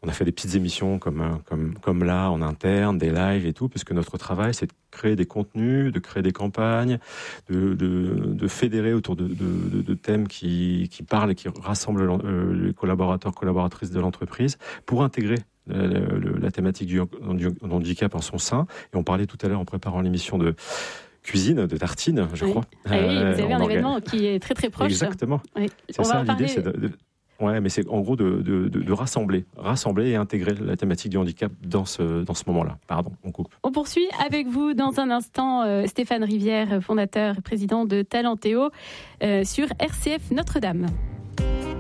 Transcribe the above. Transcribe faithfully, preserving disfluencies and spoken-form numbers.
On a fait des petites émissions comme, comme, comme là, en interne, des lives et tout, parce que notre travail, c'est de créer des contenus, de créer des campagnes, de, de, de fédérer autour de, de, de thèmes qui, qui parlent et qui rassemblent les collaborateurs, collaboratrices de l'entreprise pour intégrer la, la, la thématique du, du handicap en son sein. Et on parlait tout à l'heure en préparant l'émission de cuisine, de tartines, je oui. crois. Ah oui, vous avez euh, un événement qui est très très proche. Exactement. Oui. C'est on ça, va l'idée, parler... c'est de... de... Ouais, mais c'est en gros de, de, de, de rassembler, rassembler et intégrer la thématique du handicap dans ce, dans ce moment-là. Pardon, on coupe. On poursuit avec vous dans un instant, euh, Stéphane Rivière, fondateur et président de Talentéo, euh, sur R C F Notre-Dame.